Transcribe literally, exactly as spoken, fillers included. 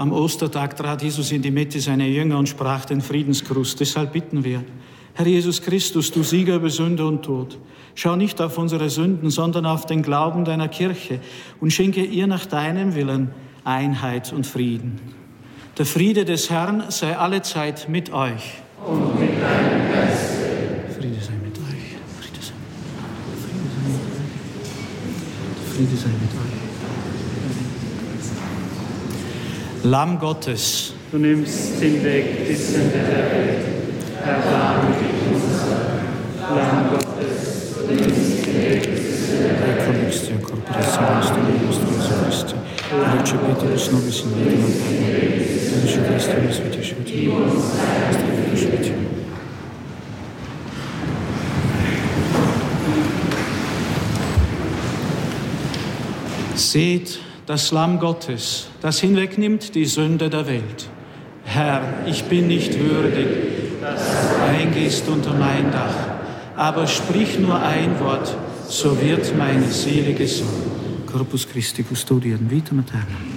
Am Ostertag trat Jesus in die Mitte seiner Jünger und sprach den Friedensgruß. Deshalb bitten wir, Herr Jesus Christus, du Sieger über Sünde und Tod, schau nicht auf unsere Sünden, sondern auf den Glauben deiner Kirche und schenke ihr nach deinem Willen Einheit und Frieden. Der Friede des Herrn sei allezeit mit euch. Und mit deinem Geist. Friede sei mit euch. Friede sei, Friede sei mit euch. Friede sei mit euch. Lamm Gottes, du nimmst hinweg die Sünde der Welt. Erbarme dich unser. Lamm Gottes, du nimmst hinweg die Sünde der Welt. Collexia corporazione nostra Jesu Christi, recepitibus nobis in vita natum, Jesu Christi, nos vitesciuti, Seht das Lamm Gottes, das hinwegnimmt die Sünde der Welt. Herr, ich bin nicht würdig, dass du eingehst unter mein Dach, aber sprich nur ein Wort, so wird meine Seele gesund. Corpus Christi custodiam vitam aeternam.